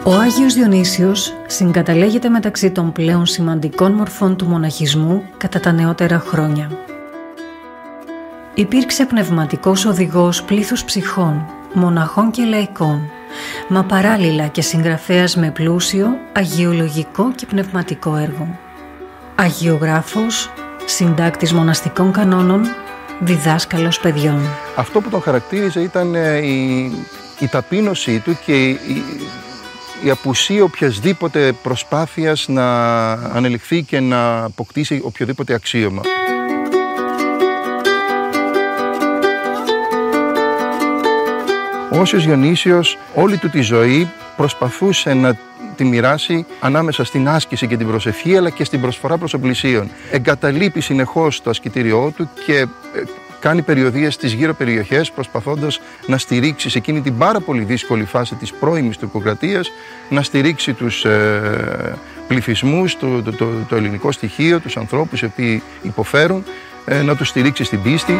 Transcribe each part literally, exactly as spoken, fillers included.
Ο Άγιος Διονύσιος συγκαταλέγεται μεταξύ των πλέον σημαντικών μορφών του μοναχισμού κατά τα νεότερα χρόνια. Υπήρξε πνευματικός οδηγός πλήθους ψυχών, μοναχών και λαϊκών, μα παράλληλα και συγγραφέας με πλούσιο, αγιολογικό και πνευματικό έργο. Αγιογράφος, συντάκτης μοναστικών κανόνων, διδάσκαλος παιδιών. Αυτό που τον χαρακτήριζε ήταν η, η ταπείνωσή του και η, η, η απουσία οποιασδήποτε προσπάθειας να ανελιχθεί και να αποκτήσει οποιοδήποτε αξίωμα. Ο Όσιος Διονύσιος όλη του τη ζωή προσπαθούσε να τη μοιράσει ανάμεσα στην άσκηση και την προσευχή, αλλά και στην προσφορά προς οπλησίων. Εγκαταλείπει συνεχώς το ασκητήριό του και κάνει περιοδίες στις γύρω περιοχές, προσπαθώντας να στηρίξει σε εκείνη την πάρα πολύ δύσκολη φάση της πρώιμης τουρκοκρατίας, να στηρίξει τους ε, πληθυσμούς, το, το, το, το ελληνικό στοιχείο, τους ανθρώπους οι οποίοι υποφέρουν, ε, να τους στηρίξει στην πίστη.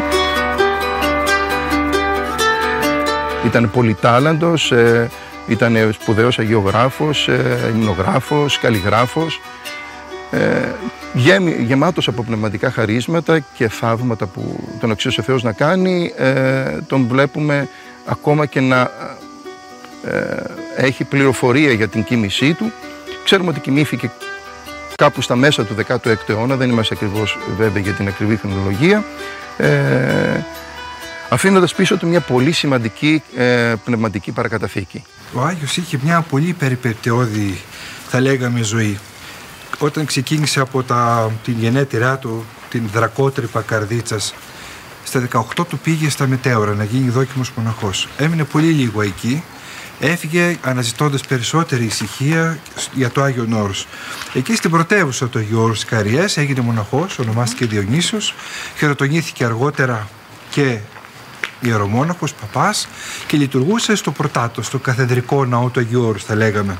Ήταν πολυτάλαντος, ε, ήταν σπουδαίος αγιογράφος, ε, υμνογράφος, καλλιγράφος, ε, γεμάτος από πνευματικά χαρίσματα και θαύματα που τον αξίωσε ο Θεός να κάνει. Ε, τον βλέπουμε ακόμα και να ε, έχει πληροφορία για την κοίμησή του. Ξέρουμε ότι κοιμήθηκε κάπου στα μέσα του δέκατου έκτου αιώνα, δεν είμαστε ακριβώς βέβαιοι για την ακριβή χρονολογία, ε, αφήνοντας πίσω του μια πολύ σημαντική ε, πνευματική παρακαταθήκη. Ο Άγιος είχε μια πολύ περιπετειώδη, θα λέγαμε, ζωή. Όταν ξεκίνησε από τα, την γενέτειρά του, την Δρακότρυπα Καρδίτσας, στα δεκαοκτώ του πήγε στα Μετέωρα να γίνει δόκιμος μοναχός. Έμεινε πολύ λίγο εκεί. Έφυγε αναζητώντας περισσότερη ησυχία για το Άγιον Όρος. Εκεί στην πρωτεύουσα του Αγίου Όρους της Καριές έγινε μοναχός, ονομάστηκε Διονύσιος, χειροτονήθηκε αργότερα και ιερομόναχος, παπάς, και λειτουργούσε στο πρωτάτο, στο καθεδρικό ναό του Αγίου Όρους, θα λέγαμε.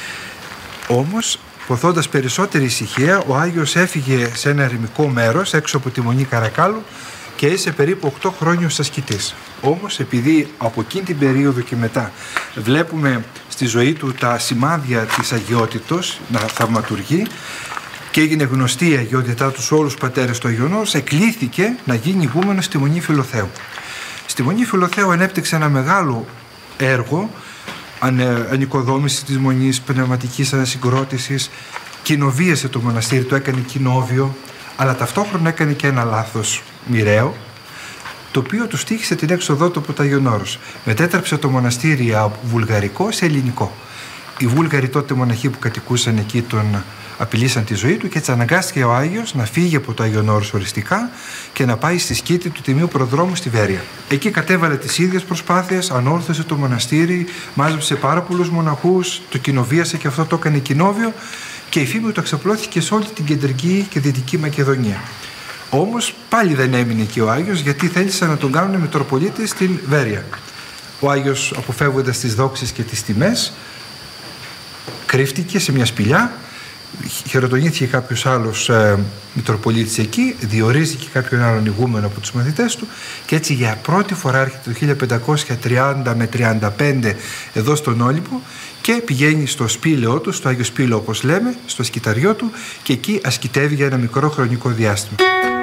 Όμως, ποθώντας περισσότερη ησυχία, ο Άγιος έφυγε σε ένα ερημικό μέρος έξω από τη Μονή Καρακάλου και έζησε περίπου οκτώ χρόνια ως ασκητής. Όμως, επειδή από εκείνη την περίοδο και μετά βλέπουμε στη ζωή του τα σημάδια της αγιότητος να θαυματουργεί και έγινε γνωστή η αγιότητά του σε όλους τους πατέρες του Αγιών Όρους, εκλήθηκε να γίνει ηγούμενος στη Μονή Φιλοθέου. Στη Μονή Φιλοθέου ανέπτυξε ένα μεγάλο έργο ανοικοδόμηση της Μονής, πνευματικής ανασυγκρότησης, κοινοβίασε το μοναστήρι, το έκανε κοινόβιο, αλλά ταυτόχρονα έκανε και ένα λάθος μοιραίο, το οποίο του στοίχησε την έξοδό του από το Άγιον Όρος. Μετέτρεψε το μοναστήρι από βουλγαρικό σε ελληνικό. Οι Βούλγαροι τότε μοναχοί που κατοικούσαν εκεί τον απειλήσαν τη ζωή του και έτσι αναγκάστηκε ο Άγιος να φύγει από το Άγιον Όρος οριστικά και να πάει στη σκήτη του Τιμίου Προδρόμου στη Βέρεια. Εκεί κατέβαλε τις ίδιες προσπάθειες, ανόρθωσε το μοναστήρι, μάζεψε πάρα πολλούς μοναχούς, το κοινοβίασε και αυτό το έκανε κοινόβιο και η φήμη του εξαπλώθηκε σε όλη την κεντρική και δυτική Μακεδονία. Όμως πάλι δεν έμεινε εκεί ο Άγιος, γιατί θέλησαν να τον κάνουν Μητροπολίτη στην Βέρεια. Ο Άγιος, αποφεύγοντας τις δόξες και τις τιμές, κρύφτηκε σε μια σπηλιά. Χειροτονήθηκε κάποιος άλλος ε, Μητροπολίτης εκεί, διορίστηκε κάποιον άλλον ηγούμενο από τους μαθητές του και έτσι για πρώτη φορά έρχεται το χίλια πεντακόσια τριάντα με τριάντα πέντε εδώ στον Όλυμπο και πηγαίνει στο σπήλαιό του, στο Άγιο Σπήλαιο όπως λέμε, στο ασκηταριό του, και εκεί ασκητεύει για ένα μικρό χρονικό διάστημα.